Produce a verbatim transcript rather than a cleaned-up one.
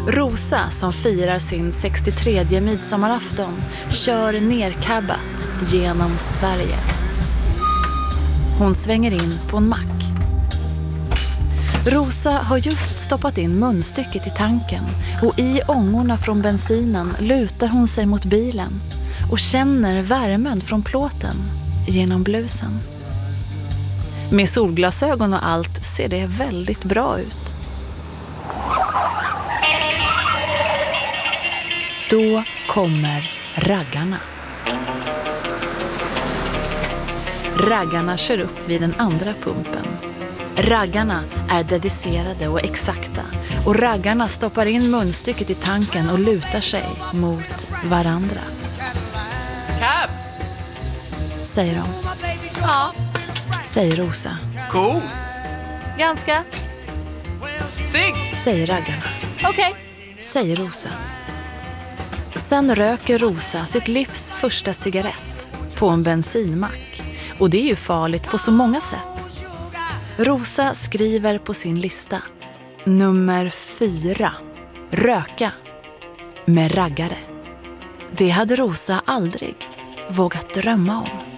Rosa, som firar sin sextiotredje midsommarafton, kör nerkabbat genom Sverige. Hon svänger in på en mack. Rosa har just stoppat in munstycket i tanken och i ångorna från bensinen lutar hon sig mot bilen och känner värmen från plåten genom blusen. Med solglasögon och allt ser det väldigt bra ut. Då kommer raggarna. Raggarna kör upp vid den andra pumpen. Raggarna är dedicerade och exakta och raggarna stoppar in munstycket i tanken och lutar sig mot varandra. Cab! Säger de. Ja. Säger Rosa. Cool. Ganska. Sig! Säger raggarna. Okej. Okay. Säger Rosa. Sen röker Rosa sitt livs första cigarett på en bensinmack. Och det är ju farligt på så många sätt. Rosa skriver på sin lista. Nummer fyra. Röka. Med raggare. Det hade Rosa aldrig vågat drömma om.